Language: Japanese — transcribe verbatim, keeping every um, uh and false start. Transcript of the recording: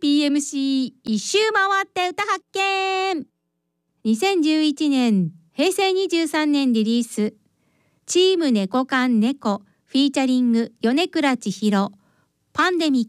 ピーエムシー 一周回って歌発見。にせんじゅういちねんへいせいにじゅうさんねんリリース、チーム猫缶猫フィーチャリング米倉千尋パンデミッ